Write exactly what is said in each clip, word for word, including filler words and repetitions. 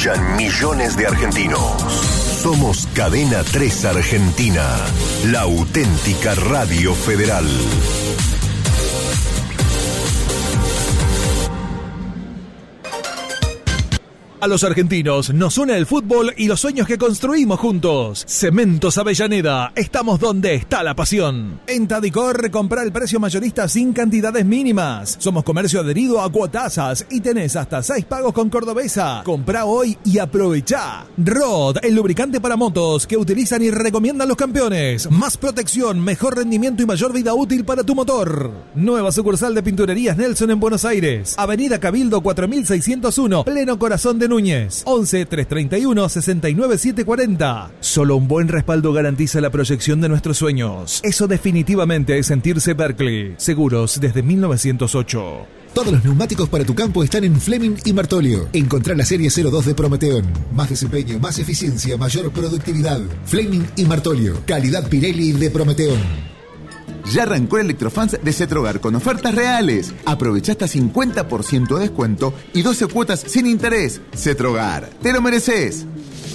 escuchan millones de argentinos. Somos Cadena tres Argentina, la auténtica radio federal. A los argentinos nos une el fútbol y los sueños que construimos juntos. Cementos Avellaneda, estamos donde está la pasión. En Tadicor, compra el precio mayorista sin cantidades mínimas. Somos comercio adherido a Cuotasas y tenés hasta seis pagos con Cordobesa. Comprá hoy y aprovechá. Rod, el lubricante para motos que utilizan y recomiendan los campeones. Más protección, mejor rendimiento y mayor vida útil para tu motor. Nueva sucursal de Pinturerías Nelson en Buenos Aires. Avenida Cabildo cuatro mil seiscientos uno, pleno corazón de Núñez. once, trescientos treinta y uno, sesenta y nueve, setecientos cuarenta. Solo un buen respaldo garantiza la proyección de nuestros sueños. Eso definitivamente es sentirse Berkeley. Seguros desde mil novecientos ocho. Todos los neumáticos para tu campo están en Fleming y Martolio. Encontrá la serie cero dos de Prometeon. Más desempeño, más eficiencia, mayor productividad. Fleming y Martolio. Calidad Pirelli de Prometeon. Ya arrancó el Electrofans de Cetrogar con ofertas reales. Aprovecha hasta cincuenta por ciento de descuento y doce cuotas sin interés. Cetrogar, te lo mereces.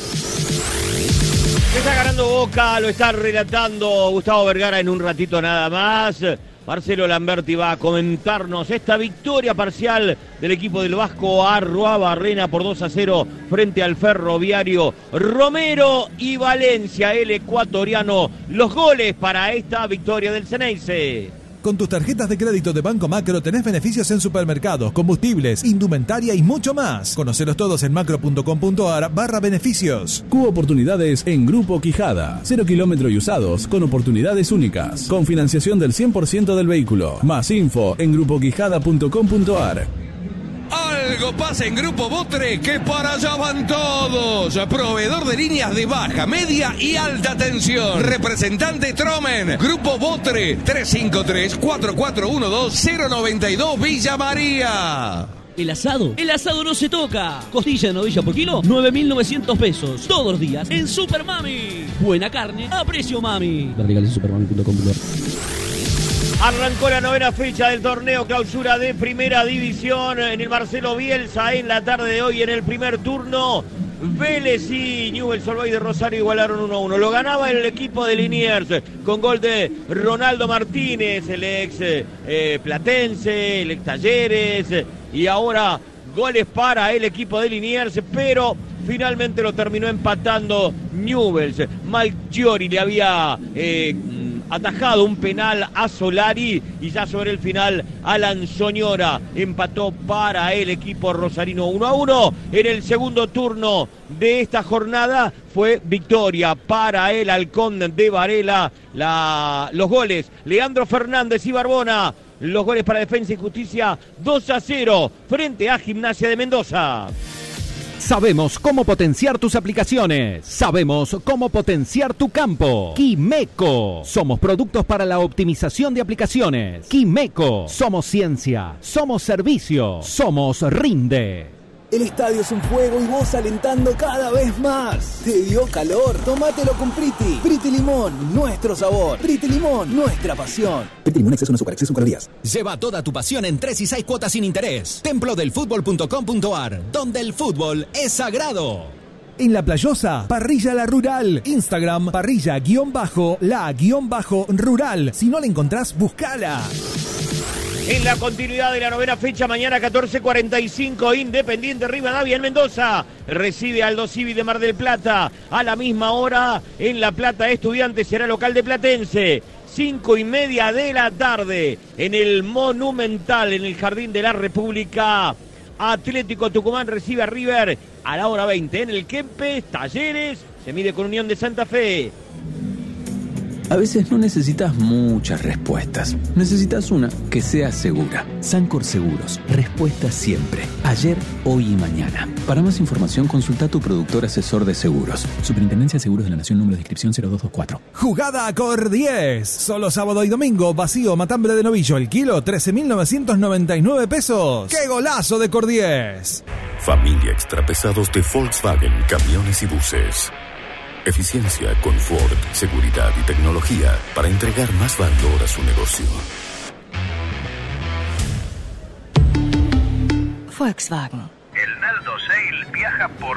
Está ganando Boca, lo está relatando Gustavo Vergara en un ratito nada más. Marcelo Lamberti va a comentarnos esta victoria parcial del equipo del Vasco Arruabarrena por dos a cero frente al Ferroviario. Romero y Valencia, el ecuatoriano, los goles para esta victoria del Ceneice. Con tus tarjetas de crédito de Banco Macro tenés beneficios en supermercados, combustibles, indumentaria y mucho más. Conocelos todos en macro.com.ar barra beneficios. Cubo oportunidades en Grupo Quijada. Cero kilómetro y usados con oportunidades únicas. Con financiación del cien por ciento del vehículo. Más info en grupo quijada punto com punto ar. Algo pasa en Grupo Botre, que para allá van todos. Proveedor de líneas de baja, media y alta tensión. Representante Tromen. Grupo Botre, tres cinco tres, cuatro cuatro uno dos, cero nueve dos, Villa María. ¿El asado? El asado no se toca. Costilla de novilla por kilo, nueve mil novecientos pesos. Todos los días en Super Mami. Buena carne a precio mami. Verticales en supermami punto com punto ar. Arrancó la novena fecha del torneo clausura de Primera División en el Marcelo Bielsa en la tarde de hoy en el primer turno. Vélez y Newell's Old Boys de Rosario igualaron uno a uno. Lo ganaba el equipo de Liniers con gol de Ronaldo Martínez, el ex eh, Platense, el ex Talleres, y ahora goles para el equipo de Liniers, pero finalmente lo terminó empatando Newell's. Malchiori le había eh, atajado un penal a Solari y ya sobre el final Alan Soñora empató para el equipo rosarino uno a uno. En el segundo turno de esta jornada fue victoria para el Halcón de Varela. La, los goles, Leandro Fernández y Barbona. Los goles para Defensa y Justicia, dos a cero frente a Gimnasia de Mendoza. Sabemos cómo potenciar tus aplicaciones. Sabemos cómo potenciar tu campo. Quimeco. Somos productos para la optimización de aplicaciones. Quimeco. Somos ciencia. Somos servicio. Somos Rinde. El estadio es un juego y vos alentando cada vez más. ¿Te dio calor? Tómatelo con Priti. Priti Limón, nuestro sabor. Priti Limón, nuestra pasión. Priti Limón, exceso no azúcar, exceso en calorías. Lleva toda tu pasión en tres y seis cuotas sin interés. templo del fútbol punto com punto ar, donde el fútbol es sagrado. En La Playosa, Parrilla La Rural. Instagram, parrilla guión bajo, la guión bajo rural. Si no la encontrás, buscala. En la continuidad de la novena fecha, mañana catorce cuarenta y cinco, Independiente Rivadavia en Mendoza recibe Aldo Civi de Mar del Plata. A la misma hora, en La Plata, Estudiantes será local de Platense. Cinco y media de la tarde, en el Monumental, en el Jardín de la República, Atlético Tucumán recibe a River. A la hora veinte, en el Kempes, Talleres se mide con Unión de Santa Fe. A veces no necesitas muchas respuestas. Necesitas una que sea segura. Sancor Seguros. Respuesta siempre. Ayer, hoy y mañana. Para más información, consulta a tu productor asesor de seguros. Superintendencia de Seguros de la Nación, número de inscripción cero dos dos cuatro. Jugada a Cor diez. Solo sábado y domingo. Vacío Matambre de Novillo. El kilo, trece mil novecientos noventa y nueve pesos. ¡Qué golazo de Cor diez! Familia Extrapesados de Volkswagen, camiones y buses. Eficiencia, confort, seguridad y tecnología para entregar más valor a su negocio. Volkswagen. El Naldo Sale viaja por